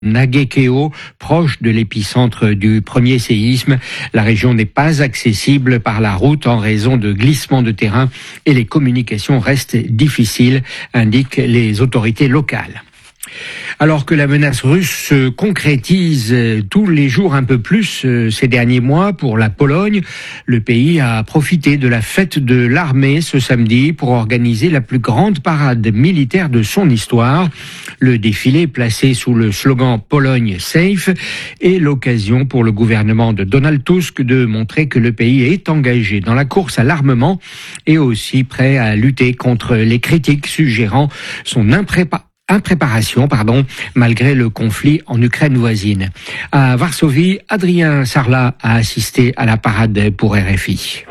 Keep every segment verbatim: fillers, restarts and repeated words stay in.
Nagekeo, proche de l'épicentre du premier séisme. La région n'est pas accessible par la route en raison de glissements de terrain et les communications restent difficiles, indiquent les autorités locales. Alors que la menace russe se concrétise tous les jours un peu plus ces derniers mois pour la Pologne, le pays a profité de la fête de l'armée ce samedi pour organiser la plus grande parade militaire de son histoire. Le défilé, placé sous le slogan « Pologne safe », est l'occasion pour le gouvernement de Donald Tusk de montrer que le pays est engagé dans la course à l'armement et aussi prêt à lutter contre les critiques suggérant son impréparation. Impréparation, pardon, malgré le conflit en Ukraine voisine. À Varsovie, Adrien Sarlat a assisté à la parade pour R F I.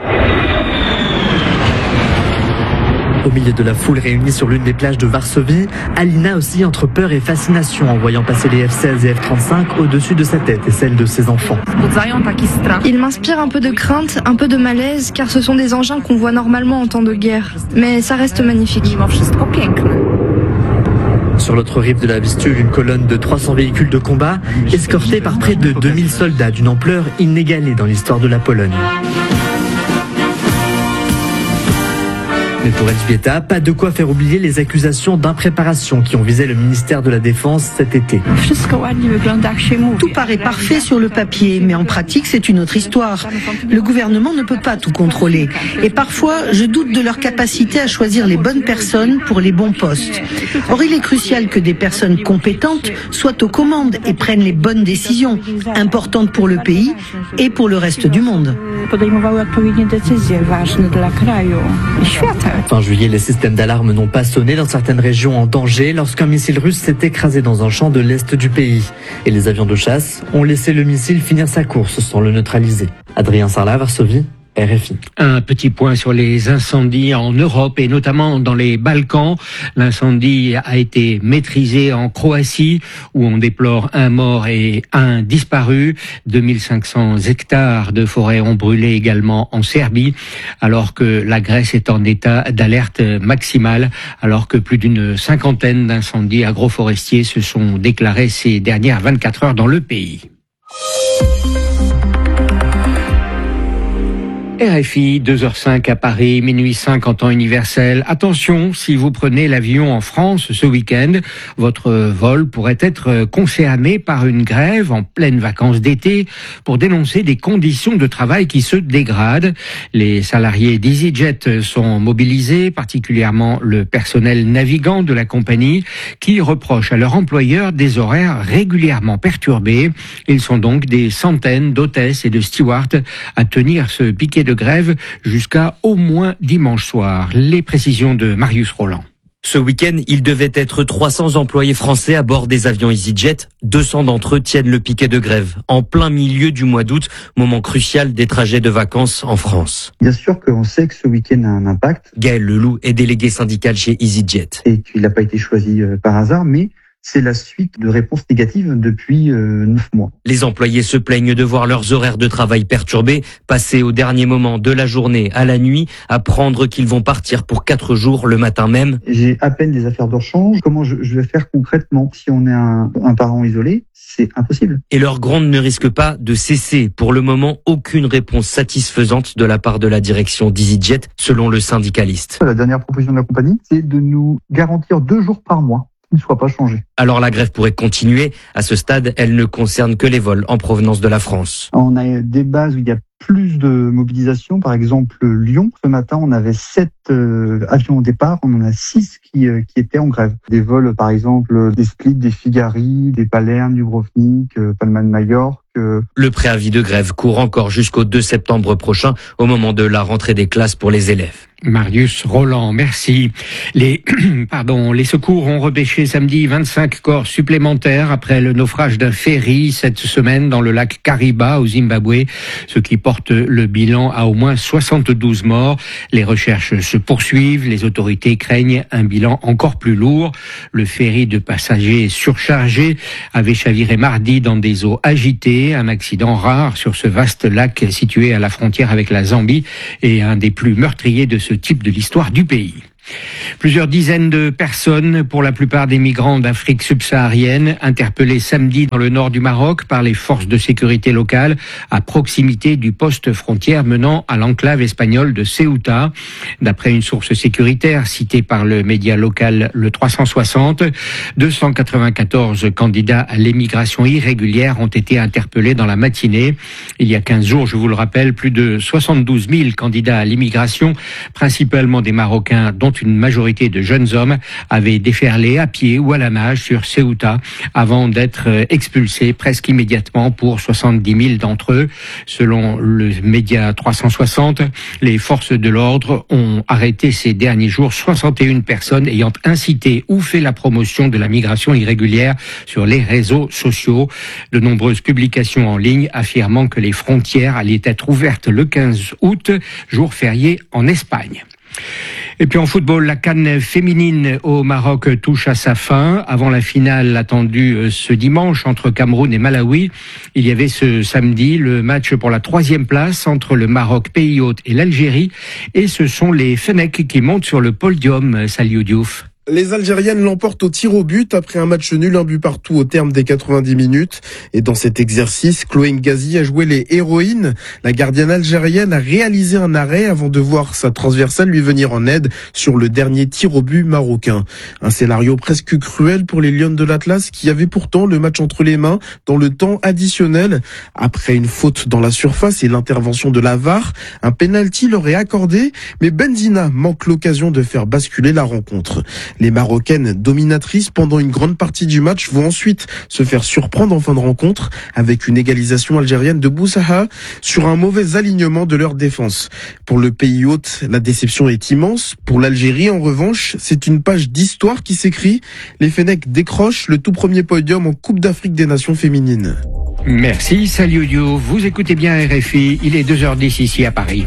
Au milieu de la foule réunie sur l'une des plages de Varsovie, Alina oscille entre peur et fascination en voyant passer les F seize et F trente-cinq au-dessus de sa tête et celle de ses enfants. Il m'inspire un peu de crainte, un peu de malaise, car ce sont des engins qu'on voit normalement en temps de guerre. Mais ça reste magnifique. Sur l'autre rive de la Vistule, une colonne de trois cents véhicules de combat, escortés par près de deux mille soldats d'une ampleur inégalée dans l'histoire de la Pologne. Mais pour Elżbieta, pas de quoi faire oublier les accusations d'impréparation qui ont visé le ministère de la Défense cet été. Tout paraît parfait sur le papier, mais en pratique, c'est une autre histoire. Le gouvernement ne peut pas tout contrôler. Et parfois, je doute de leur capacité à choisir les bonnes personnes pour les bons postes. Or, il est crucial que des personnes compétentes soient aux commandes et prennent les bonnes décisions, importantes pour le pays et pour le reste du monde. Fin juillet, les systèmes d'alarme n'ont pas sonné dans certaines régions en danger lorsqu'un missile russe s'est écrasé dans un champ de l'est du pays. Et les avions de chasse ont laissé le missile finir sa course sans le neutraliser. Adrien Sarlat, Varsovie, R F I. Un petit point sur les incendies en Europe et notamment dans les Balkans. L'incendie a été maîtrisé en Croatie où on déplore un mort et un disparu. deux mille cinq cents hectares de forêt ont brûlé également en Serbie alors que la Grèce est en état d'alerte maximale alors que plus d'une cinquantaine d'incendies agroforestiers se sont déclarés ces dernières vingt-quatre heures dans le pays. R F I, deux heures cinq à Paris, minuit cinq en temps universel. Attention, si vous prenez l'avion en France ce week-end, votre vol pourrait être concerné par une grève en pleine vacances d'été pour dénoncer des conditions de travail qui se dégradent. Les salariés d'EasyJet sont mobilisés, particulièrement le personnel navigant de la compagnie, qui reproche à leur employeur des horaires régulièrement perturbés. Ils sont donc des centaines d'hôtesses et de stewards à tenir ce piquet de de grève jusqu'à au moins dimanche soir. Les précisions de Marius Roland. Ce week-end, il devait être trois cents employés français à bord des avions EasyJet. deux cents d'entre eux tiennent le piquet de grève, en plein milieu du mois d'août, moment crucial des trajets de vacances en France. Bien sûr qu'on sait que ce week-end a un impact. Gaël Leloup est délégué syndical chez EasyJet. Et qu'il n'a pas été choisi par hasard, mais c'est la suite de réponses négatives depuis euh, neuf mois. Les employés se plaignent de voir leurs horaires de travail perturbés, passer au dernier moment de la journée à la nuit, apprendre qu'ils vont partir pour quatre jours le matin même. J'ai à peine des affaires de rechange. Comment je, je vais faire concrètement si on est un, un parent isolé? C'est impossible. Et leur gronde ne risque pas de cesser. Pour le moment, aucune réponse satisfaisante de la part de la direction d'EasyJet, selon le syndicaliste. La dernière proposition de la compagnie, c'est de nous garantir deux jours par mois ne soit pas changé. Alors la grève pourrait continuer. À ce stade, elle ne concerne que les vols en provenance de la France. On a des bases où il y a plus de mobilisation. Par exemple, Lyon. Ce matin, on avait sept euh, avions au départ. On en a six qui, euh, qui étaient en grève. Des vols, par exemple, des Split, des Figari, des Palerme, Dubrovnik, euh, Palma de Majorque. Euh... Le préavis de grève court encore jusqu'au deux septembre prochain, au moment de la rentrée des classes pour les élèves. Marius Roland, merci. Les, pardon, les secours ont repêché samedi vingt-cinq corps supplémentaires après le naufrage d'un ferry cette semaine dans le lac Kariba au Zimbabwe, ce qui porte le bilan à au moins soixante-douze morts. Les recherches se poursuivent, les autorités craignent un bilan encore plus lourd. Le ferry de passagers surchargé avait chaviré mardi dans des eaux agitées, un accident rare sur ce vaste lac situé à la frontière avec la Zambie et un des plus meurtriers de ce type de l'histoire du pays. Plusieurs dizaines de personnes, pour la plupart des migrants d'Afrique subsaharienne, interpellés samedi dans le nord du Maroc par les forces de sécurité locales à proximité du poste frontière menant à l'enclave espagnole de Ceuta. D'après une source sécuritaire citée par le média local le trois cent soixante, deux cent quatre-vingt-quatorze candidats à l'émigration irrégulière ont été interpellés dans la matinée. Il y a quinze jours, je vous le rappelle, plus de soixante-douze mille candidats à l'immigration, principalement des Marocains, dont une majorité de jeunes hommes, avaient déferlé à pied ou à la nage sur Ceuta avant d'être expulsés presque immédiatement pour soixante-dix mille d'entre eux. Selon le média trois cent soixante, les forces de l'ordre ont arrêté ces derniers jours soixante et une personnes ayant incité ou fait la promotion de la migration irrégulière sur les réseaux sociaux. De nombreuses publications en ligne affirmant que les frontières allaient être ouvertes le quinze août, jour férié en Espagne. Et puis en football, la CAN féminine au Maroc touche à sa fin. Avant la finale attendue ce dimanche entre Cameroun et Malawi, il y avait ce samedi le match pour la troisième place entre le Maroc, pays hôte, et l'Algérie. Et ce sont les Fennecs qui montent sur le podium. Salut Diouf. Les Algériennes l'emportent au tir au but après un match nul, un but partout au terme des quatre-vingt-dix minutes. Et dans cet exercice, Chloé Ngazi a joué les héroïnes. La gardienne algérienne a réalisé un arrêt avant de voir sa transversale lui venir en aide sur le dernier tir au but marocain. Un scénario presque cruel pour les Lionnes de l'Atlas qui avaient pourtant le match entre les mains dans le temps additionnel. Après une faute dans la surface et l'intervention de la V A R, un penalty leur est accordé, mais Benzina manque l'occasion de faire basculer la rencontre. Les Marocaines, dominatrices pendant une grande partie du match, vont ensuite se faire surprendre en fin de rencontre avec une égalisation algérienne de Boussaha sur un mauvais alignement de leur défense. Pour le pays hôte, la déception est immense. Pour l'Algérie, en revanche, c'est une page d'histoire qui s'écrit. Les Fennecs décrochent le tout premier podium en Coupe d'Afrique des Nations féminines. Merci, salut Dio. Vous écoutez bien R F I, il est deux heures dix ici à Paris.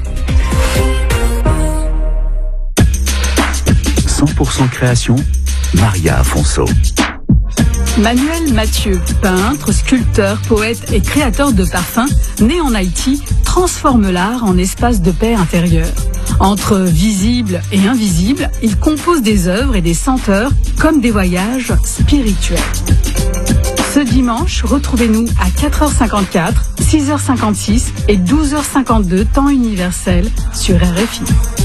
cent pour cent création, Maria Afonso. Manuel Mathieu, peintre, sculpteur, poète et créateur de parfums, né en Haïti, transforme l'art en espace de paix intérieure. Entre visible et invisible, il compose des œuvres et des senteurs comme des voyages spirituels. Ce dimanche, retrouvez-nous à quatre heures cinquante-quatre, six heures cinquante-six et douze heures cinquante-deux temps universel sur R F I.